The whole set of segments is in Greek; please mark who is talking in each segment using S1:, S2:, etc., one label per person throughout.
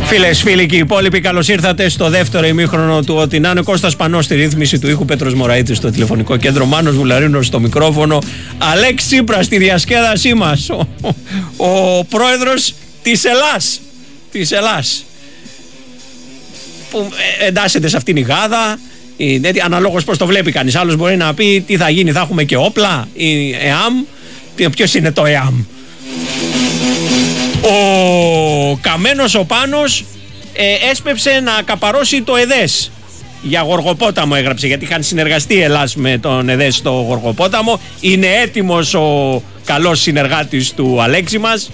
S1: Φίλες, φίλοι και οι υπόλοιποι, καλώς ήρθατε στο δεύτερο ημίχρονο του Ό,τι να είναι. Κώστας Πανός στη ρύθμιση του ήχου, Πέτρος Μωραΐτης στο τηλεφωνικό κέντρο, Μάνος Βουλαρίνος στο μικρόφωνο, Αλέξη Τσίπρας στη διασκέδασή μας, ο πρόεδρος της Ελλάς, που εντάσσεται σε αυτήν η γάδα. Αναλόγως πώς το βλέπει κανείς. Άλλος μπορεί να πει τι θα γίνει, θα έχουμε και όπλα, η ΕΑΜ. Ποιος είναι το ΕΑΜ? Ο Καμένος ο Πάνος έσπευσε να καπαρώσει το ΕΔΕΣ. Για Γοργοπόταμο έγραψε, γιατί είχαν συνεργαστεί η Ελλάς με τον ΕΔΕΣ στο Γοργοπόταμο. Είναι έτοιμος ο καλός συνεργάτης του Αλέξη μας.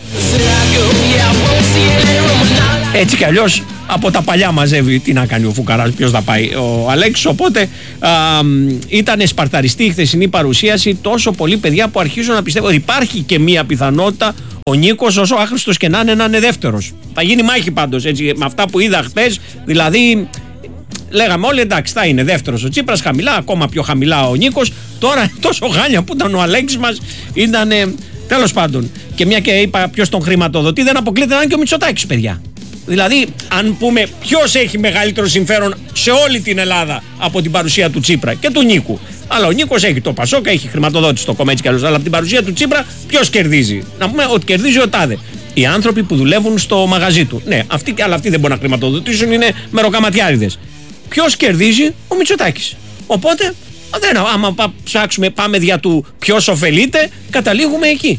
S1: Έτσι κι αλλιώς από τα παλιά μαζεύει. Τι να κάνει ο φουκαράς, ποιος θα πάει ο Αλέξης. Οπότε ήταν σπαρταριστή η χθεσινή παρουσίαση. Τόσο πολλοί παιδιά που αρχίζουν να πιστεύω ότι υπάρχει και μία πιθανότητα ο Νίκος, όσο άχρηστος και να είναι δεύτερος. Θα γίνει μάχη πάντως, έτσι, με αυτά που είδα χθες. Δηλαδή λέγαμε όλοι εντάξει, θα είναι δεύτερος ο Τσίπρας, χαμηλά, ακόμα πιο χαμηλά ο Νίκος. Τώρα τόσο γάλια που ήταν ο Αλέξης μας, ήταν τέλος πάντων. Και μια και είπα ποιος τον χρηματοδοτεί, δεν αποκλείται να είναι και ο Μητσοτάκης, παιδιά. Δηλαδή, αν πούμε ποιος έχει μεγαλύτερο συμφέρον σε όλη την Ελλάδα από την παρουσία του Τσίπρα και του Νίκου. Αλλά ο Νίκος έχει το Πασόκα, έχει χρηματοδότηση το κόμμα έτσι κι αλλιώς. Αλλά από την παρουσία του Τσίπρα, ποιος κερδίζει? Να πούμε ότι κερδίζει ο τάδε. Οι άνθρωποι που δουλεύουν στο μαγαζί του. Ναι, αλλά αυτοί δεν μπορούν να χρηματοδοτήσουν, είναι μεροκαματιάριδες. Ποιος κερδίζει? Ο Μητσοτάκης. Οπότε, άμα ψάξουμε, πάμε δια του ποιος ωφελείται, καταλήγουμε εκεί.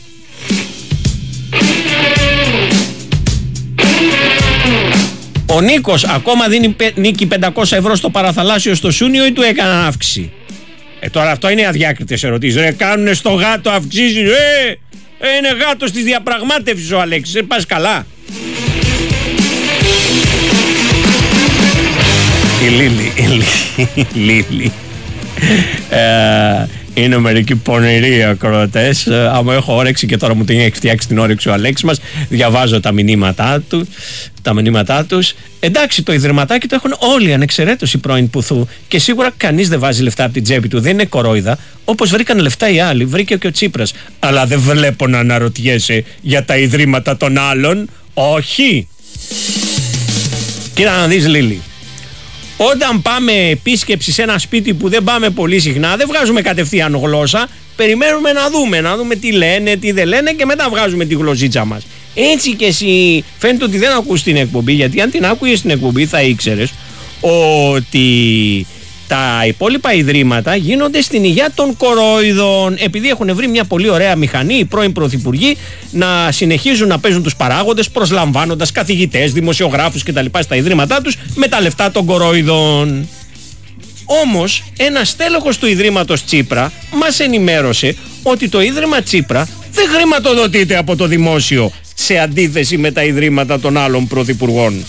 S1: Ο Νίκος ακόμα δίνει νίκη 500 ευρώ στο παραθαλάσσιο στο Σούνιο ή του έκαναν αύξηση? Τώρα αυτό είναι αδιάκριτες ερωτήσεις. Κάνουνε στο γάτο αυξήσεις. Είναι γάτος της διαπραγμάτευσης ο Αλέξης. Πας καλά. Η Λίλη. Είναι μερικοί πονηροί ακροατές. Άμα έχω όρεξη, και τώρα μου την έχει φτιάξει την όρεξη ο Αλέξης μας, διαβάζω τα μηνύματά τους. Εντάξει, το ιδρυματάκι το έχουν όλοι ανεξαιρέτως οι πρώην Πουθού, και σίγουρα κανείς δεν βάζει λεφτά από την τσέπη του. Δεν είναι κορόιδα. Όπως βρήκαν λεφτά οι άλλοι, βρήκε και ο Τσίπρας. Αλλά δεν βλέπω να αναρωτιέσαι για τα ιδρύματα των άλλων. Όχι. Κοίτα να δεις, Λίλη. Όταν πάμε επίσκεψη σε ένα σπίτι που δεν πάμε πολύ συχνά, δεν βγάζουμε κατευθείαν γλώσσα. Περιμένουμε να δούμε τι λένε, τι δεν λένε, και μετά βγάζουμε τη γλωσσίτσα μας. Έτσι και εσύ φαίνεται ότι δεν ακούς την εκπομπή, γιατί αν την άκουγες στην εκπομπή θα ήξερες ότι τα υπόλοιπα ιδρύματα γίνονται στην υγεία των κορόιδων. Επειδή έχουν βρει μια πολύ ωραία μηχανή οι πρώην πρωθυπουργοί να συνεχίζουν να παίζουν τους παράγοντες, προσλαμβάνοντας καθηγητές, δημοσιογράφους κτλ. Στα ιδρύματά τους με τα λεφτά των κορόιδων. Όμως ένα στέλεχος του Ιδρύματος Τσίπρα μας ενημέρωσε ότι το Ίδρυμα Τσίπρα δεν χρηματοδοτείται από το δημόσιο, σε αντίθεση με τα ιδρύματα των άλλων πρωθυπουργών.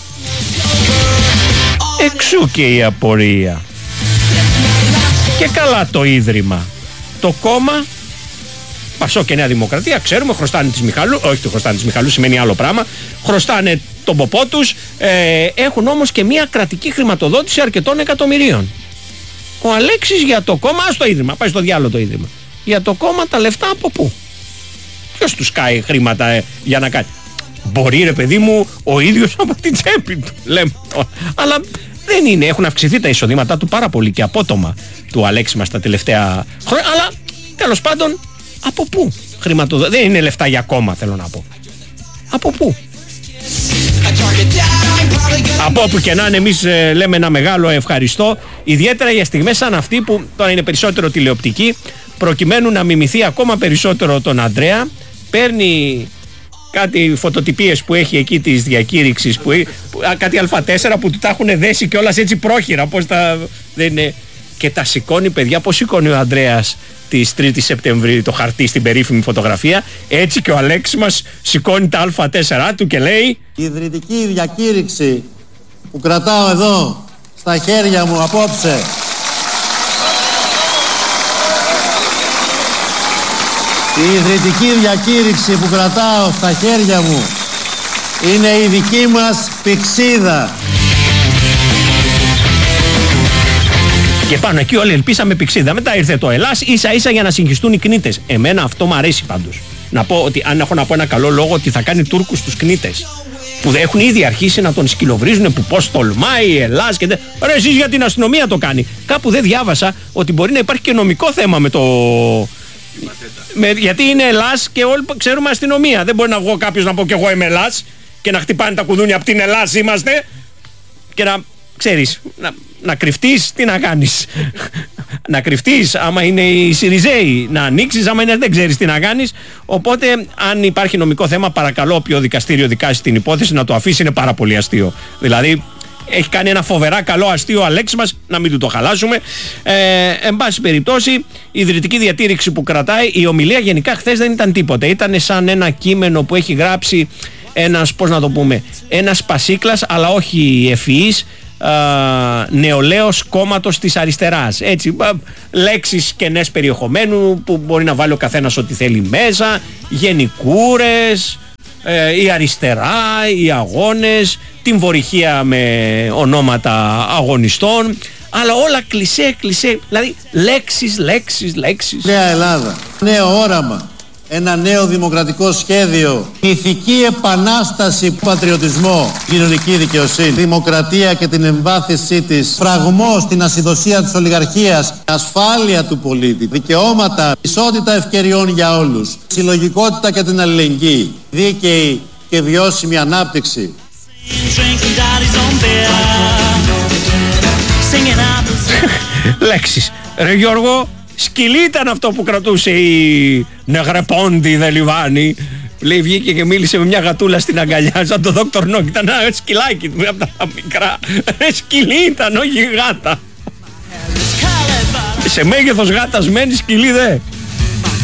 S1: Εξού και η απορία. Και καλά το Ίδρυμα. Το κόμμα, Πασόκ και Νέα Δημοκρατία, ξέρουμε, χρωστάνε της Μιχαλού. Όχι, το χρωστάνε της Μιχαλού σημαίνει άλλο πράγμα. Χρωστάνε τον ποπό τους. Έχουν όμως και μια κρατική χρηματοδότηση αρκετών εκατομμυρίων. Ο Αλέξης για το κόμμα, ας το Ίδρυμα, πάει στο διάλογο το Ίδρυμα. Για το κόμμα τα λεφτά από πού? Ποιος τους κάει χρήματα για να κάνει? Μπορεί, ρε παιδί μου, ο ίδιος από την τσέπη του, λέμε τώρα. Αλλά δεν είναι. Έχουν αυξηθεί τα εισοδήματά του πάρα πολύ και απότομα του Αλέξη μας τα τελευταία χρόνια. Αλλά τέλος πάντων, από πού χρηματοδοτεί? Δεν είναι λεφτά για κόμμα, θέλω να πω. Από πού? Από όπου και να είναι, εμείς λέμε ένα μεγάλο ευχαριστώ, ιδιαίτερα για στιγμές σαν αυτή που τώρα είναι περισσότερο τηλεοπτική, προκειμένου να μιμηθεί ακόμα περισσότερο τον Ανδρέα. Παίρνει κάτι φωτοτυπίες που έχει εκεί της διακήρυξης, κάτι Α4 που του τα έχουν δέσει κιόλας έτσι πρόχειρα, πώς τα δεν είναι, και τα σηκώνει, παιδιά, πώς σηκώνει ο Ανδρέας της 3ης Σεπτεμβρίου το χαρτί στην περίφημη φωτογραφία, έτσι και ο Αλέξης μας σηκώνει τα Α4 του και λέει:
S2: η ιδρυτική διακήρυξη που κρατάω εδώ στα χέρια μου απόψε η ιδρυτική διακήρυξη που κρατάω στα χέρια μου είναι η δική μας πηξίδα.
S1: Και πάνω εκεί όλοι ελπίσαμε πηξίδα. Μετά ήρθε το Ελλάς, ίσα ίσα για να συγχυστούν οι κνήτες. Εμένα αυτό μου αρέσει πάντως. Να πω ότι, αν έχω να πω ένα καλό λόγο, ότι θα κάνει Τούρκους τους κνήτες. που έχουν ήδη αρχίσει να τον σκυλοβρίζουν που πώς τολμάει η Ελλάς και ρε εσείς για την αστυνομία το κάνει. Κάπου δεν διάβασα ότι μπορεί να υπάρχει και νομικό θέμα με το... γιατί είναι Ελλάς και όλοι ξέρουμε αστυνομία. Δεν μπορεί να βγω κάποιος να πω κι εγώ είμαι Ελλάς και να χτυπάνε τα κουδούνια από την Ελλάς είμαστε και να ξέρεις, να κρυφτείς, τι να κάνεις. Να κρυφτείς άμα είναι οι Σιριζέοι, να ανοίξεις άμα είναι δεν ξέρεις τι να κάνεις. Οπότε αν υπάρχει νομικό θέμα, παρακαλώ όποιο δικαστήριο δικάσει την υπόθεση να το αφήσει, είναι πάρα πολύ αστείο. Δηλαδή έχει κάνει ένα φοβερά καλό αστείο ο Αλέξης μας, να μην του το χαλάσουμε. Εν πάση περιπτώσει, η ιδρυτική διατήρηξη που κρατάει, η ομιλία γενικά χθες δεν ήταν τίποτα. Ήταν σαν ένα κείμενο που έχει γράψει ένας, πώς να το πούμε, ένας πασίκλας, αλλά όχι ευφυής, νεολαίος κόμματος της αριστεράς. Έτσι, λέξεις κενές περιεχομένου που μπορεί να βάλει ο καθένας ό,τι θέλει μέσα, γενικούρες, η αριστερά, οι αγώνες, την βορυχία με ονόματα αγωνιστών, αλλά όλα κλισέ, δηλαδή λέξεις.
S2: Νέα Ελλάδα, νέο όραμα, ένα νέο δημοκρατικό σχέδιο, ηθική επανάσταση, πατριωτισμό, κοινωνική δικαιοσύνη, δημοκρατία και την εμβάθυνσή της, φραγμό στην ασυδοσία της ολιγαρχίας, ασφάλεια του πολίτη, δικαιώματα, ισότητα ευκαιριών για όλους, συλλογικότητα και την αλληλεγγύη, δίκαιη και βιώσιμη ανάπτυξη.
S1: Λέξεις. Ρε Γιώργο, σκυλί ήταν αυτό που κρατούσε η Νεγρεπόντι δε Λιβάνι. Λέει βγήκε και μίλησε με μια γατούλα στην αγκαλιά σαν το Dr. Νόκ. Ήταν ένα σκυλάκι του από τα μικρά. Σκυλί ήταν, όχι γάτα. Σε μέγεθος γάτας μένει, σκυλί δε.